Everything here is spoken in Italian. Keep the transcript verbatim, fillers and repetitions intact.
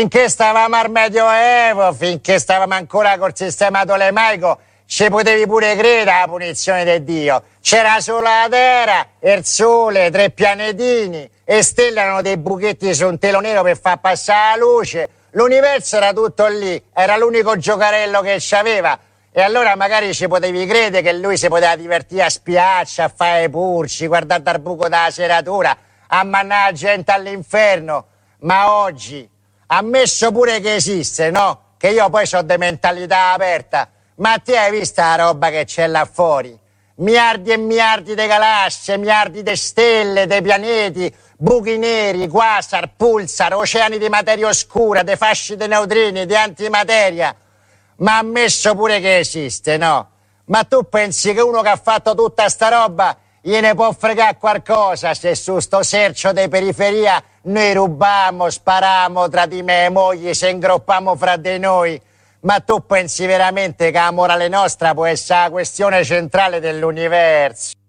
Finché stavamo al Medioevo, finché stavamo ancora col sistema tolemaico, ci potevi pure credere alla punizione di Dio. C'era solo la terra, il sole, tre pianetini e stelle erano dei buchetti su un telo nero per far passare la luce. L'universo era tutto lì, era l'unico giocarello che c'aveva. E allora magari ci potevi credere che lui si poteva divertire a spiaccia, a fare purci, guardare dal buco della serratura, a mannare la gente all'inferno. Ma oggi, ammesso pure che esiste, no? Che io poi ho de mentalità aperta. Ma ti hai visto la roba che c'è là fuori? Miliardi e miliardi di galassie, miliardi di stelle, di pianeti, buchi neri, quasar, pulsar, oceani di materia oscura, di fasci di neutrini, di antimateria. Ma ammesso pure che esiste, no? Ma tu pensi che uno che ha fatto tutta sta roba gliene può fregare qualcosa se su sto sercio di periferia noi rubamo, spariamo tra di me e mogli, se ingroppiamo fra di noi? Ma tu pensi veramente che la morale nostra può essere la questione centrale dell'universo?